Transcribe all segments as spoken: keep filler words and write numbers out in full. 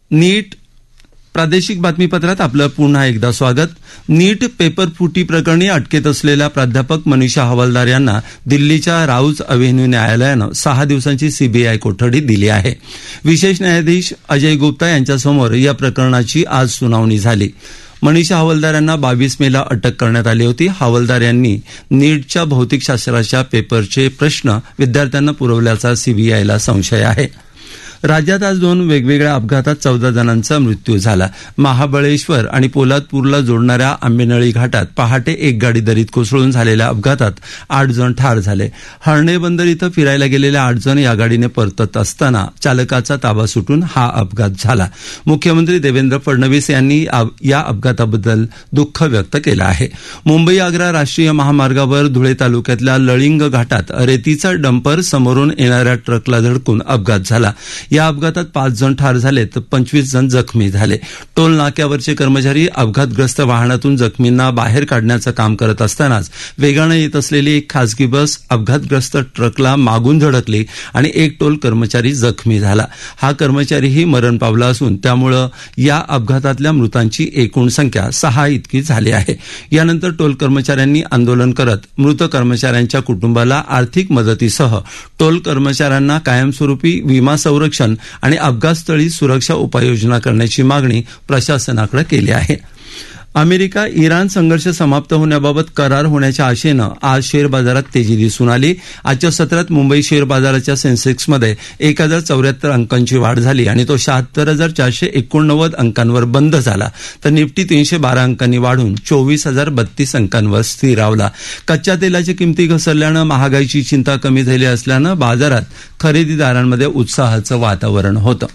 नीट प्रादेशिक बातमीपत्रात आपलं पुन्हा एकदा स्वागत. नीट पेपर फुटी प्रकरणी अटकेत असलेल्या प्राध्यापक मनीषा हवालदार यांना दिल्लीच्या राऊज अव्हेन्यू न्यायालयानं सहा दिवसांची सीबीआय कोठडी दिली आहे. विशेष न्यायाधीश अजय गुप्ता यांच्यासमोर या प्रकरणाची आज सुनावणी झाली. मनीषा हवालदार यांना बावीस मेला अटक करण्यात आली होती. हवालदार यांनी नीटच्या भौतिकशास्त्राच्या पेपरचे प्रश्न विद्यार्थ्यांना पुरवल्याचा सीबीआयला संशय आहे. राज्यात आज दोन वेगवेगळ्या अपघातात चौदा जणांचा मृत्यू झाला. महाबळेश्वर आणि पोलादपूरला जोडणाऱ्या आंबेनळी घाटात पहाटे एक गाडी दरीत कोसळून झालेल्या अपघातात आठ जण ठार झाले. हर्णे बंदर इथं फिरायला गेलेल्या आठ जण या गाडीने परतत असताना चालकाचा ताबा सुटून हा अपघात झाला. मुख्यमंत्री देवेंद्र फडणवीस यांनी या अपघाताबद्दल दुःख व्यक्त केलं आहे. मुंबई आग्रा राष्ट्रीय महामार्गावर धुळे तालुक्यातल्या लळिंग घाटात रेतीचा डंपर समोरून येणाऱ्या ट्रकला धडकून अपघात झाला. या अपघातात पाच जण ठार झाले तर पंचवीस जण जखमी झाले. टोल नाक्यावरचे कर्मचारी अपघातग्रस्त वाहनातून जखमींना बाहेर काढण्याचं काम करत असतानाच वेगानं येत असलेली एक खासगी बस अपघातग्रस्त ट्रकला मागून धडकली आणि एक टोल कर्मचारी जखमी झाला. हा कर्मचारीही मरण पावला असून त्यामुळं या अपघातातल्या मृतांची एकूण संख्या सहा इतकी झाली आहे. यानंतर टोल कर्मचाऱ्यांनी आंदोलन करत मृत कर्मचाऱ्यांच्या कुटुंबाला आर्थिक मदतीसह टोल कर्मचाऱ्यांना कायमस्वरूपी विमा संरक्षण आणि अपघातस्थळी सुरक्षा उपाययोजना करण्याची मागणी प्रशासनाकडे केली आहे. अमेरिका इराण संघर्ष समाप्त होण्याबाबत करार होण्याच्या आशेनं आज शेअर बाजारात तेजी दिसून आली. आजच्या सत्रात मुंबई शेअर बाजाराच्या सेन्सेक्समध्ये एक हजार चौऱ्याहत्तर अंकांची वाढ झाली आणि तो शहात्तर हजार चारशे एकोणनव्वद अंकांवर बंद झाला. तर निफ्टी तीनशे बारा अंकांनी वाढून चोवीस हजार बत्तीस अंकांवर स्थिरावला. कच्च्या तेलाच्या किमती घसरल्यानं महागाईची चिंता कमी झाली असल्यानं बाजारात खरेदीदारांमध्ये उत्साहाचं वातावरण होतं.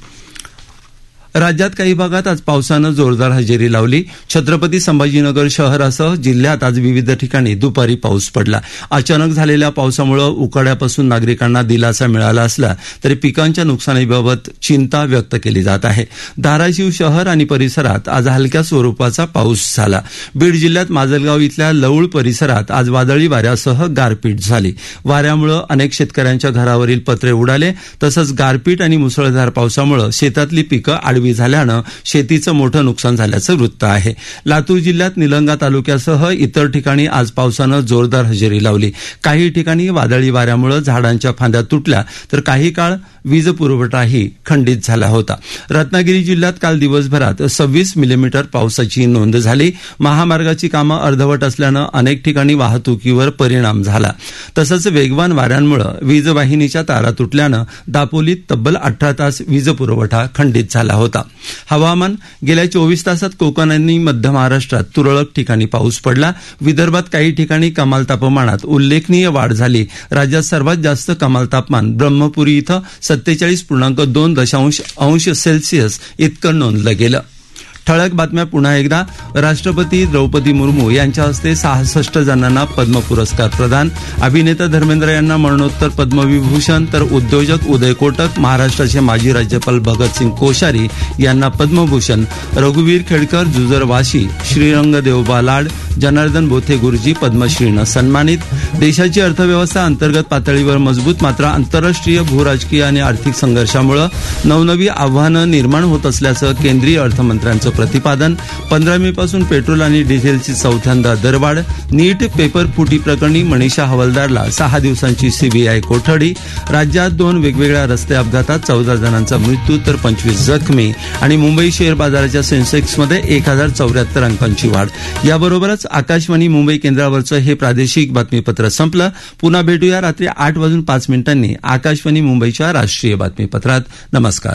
राज्यात काही भागात आज पावसानं जोरदार हजेरी लावली. छत्रपती संभाजीनगर शहरासह जिल्ह्यात आज विविध ठिकाणी दुपारी पाऊस पडला. अचानक झालेल्या पावसामुळे उकाड्यापासून नागरिकांना दिलासा मिळाला असला तरी पिकांच्या नुकसानीबाबत चिंता व्यक्त केली जात आहे. धाराशिव शहर आणि परिसरात आज हलक्या स्वरूपाचा पाऊस झाला. बीड जिल्ह्यात माजलगाव इथल्या लौळ परिसरात आज वादळी वाऱ्यासह गारपीट झाली. वाऱ्यामुळे अनेक शेतकऱ्यांच्या घरावरील पत्रे उडाले. तसंच गारपीट आणि मुसळधार पावसामुळे शेतातली पिकं झाल्यानं शेतीचं मोठं नुकसान झाल्याचं वृत्त आहे. लातूर जिल्ह्यात निलंगा तालुक्यासह इतर ठिकाणी आज पावसानं जोरदार हजेरी लावली. काही ठिकाणी वादळी वाऱ्यामुळे झाडांच्या फांद्या तुटल्या तर काही काळ वीज पुरवठाही खंडित झाला होता. रत्नागिरी जिल्ह्यात काल दिवसभरात सव्वीस मिलीमीटर पावसाची नोंद झाली. महामार्गाची कामं अर्धवट असल्यानं अनेक ठिकाणी वाहतुकीवर परिणाम झाला. तसंच वेगवान वाऱ्यांमुळे वीज वाहिनीच्या तारा तुटल्यानं दापोलीत तब्बल अठरा तास वीज पुरवठा खंडित झाला होता. हवामान गेल्या चोवीस तासात कोकण आणि मध्य महाराष्ट्रात तुरळक ठिकाणी पाऊस पडला. विदर्भात काही ठिकाणी कमाल तापमानात उल्लेखनीय वाढ झाली. राज्यात सर्वात जास्त कमाल तापमान ब्रह्मपुरी इथं सत्तेचाळीस पूर्णांक दोन दशांश अंश सेल्सिअस इतकं नोंदलं गेलं. ठळक बातम्या पुन्हा एकदा. राष्ट्रपती द्रौपदी मुर्मू यांच्या हस्ते सहासष्ट जणांना पद्म पुरस्कार प्रदान. अभिनेता धर्मेंद्र यांना मरणोत्तर पद्मविभूषण तर उद्योजक उदय कोटक, महाराष्ट्राचे माजी राज्यपाल भगतसिंग कोश्यारी यांना पद्मभूषण, रघुवीर खेडकर, जुजर वाशी, श्रीरंग देवबा लाड, जनार्दन बोथे गुरुजी पद्मश्रीनं सन्मानित. देशाची अर्थव्यवस्था अंतर्गत पातळीवर मजबूत, मात्र आंतरराष्ट्रीय भूराजकीय आणि आर्थिक संघर्षामुळे नवनवी आव्हानं निर्माण होत असल्याचं केंद्रीय अर्थमंत्र्यांचं प्रतिपादन. पंधरा मे पासून पेट्रोल आणि डिझेलची चौथ्यांदा दरवाढ. नीट पेपर फुटी प्रकरणी मनीषा हवालदारला सहा दिवसांची सीबीआय कोठडी. राज्यात दोन वेगवेगळ्या रस्ते अपघातात चौदा जणांचा मृत्यू तर पंचवीस जखमी. आणि मुंबई शेअर बाजाराच्या सेन्सेक्समध्ये एक हजार चौऱ्याहत्तर अंकांची वाढ. याबरोबरच आकाशवाणी मुंबई केंद्रावरचं हे प्रादेशिक बातमीपत्र संपलं. पुन्हा भेटूया रात्री आठ वाजून पाच मिनिटांनी आकाशवाणी मुंबईच्या राष्ट्रीय बातमीपत्रात. नमस्कार.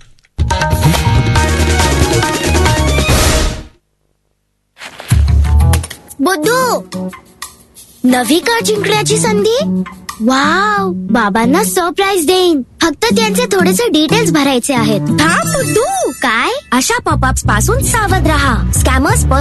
बुद्धू, नवी कार जिंकण्याची संधी. वाव, बाबांना सरप्राईज देईन. फक्त त्यांचे थोडेसे डिटेल्स भरायचे आहेत. थांब बुद्धू, काय? अशा पॉपअप्स पासून सावध रहा. स्कॅमर्स